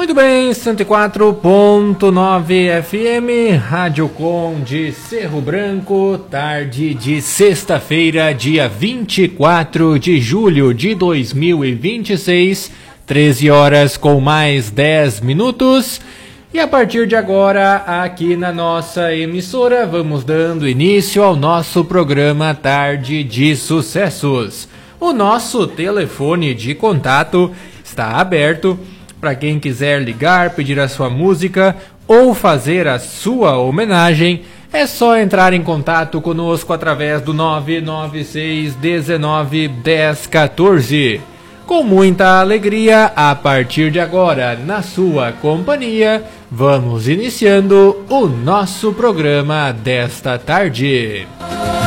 Muito bem, 104.9 FM, Rádio Com de Cerro Branco, tarde de sexta-feira, dia 24 de julho de 2026, 13 horas com mais 10 minutos. E a partir de agora, aqui na nossa emissora, vamos dando início ao nosso programa Tarde de Sucessos. O nosso telefone de contato está aberto para quem quiser ligar, pedir a sua música ou fazer a sua homenagem. É só entrar em contato conosco através do 996 19 10 14. Com muita alegria, a partir de agora, na sua companhia, vamos iniciando o nosso programa desta tarde.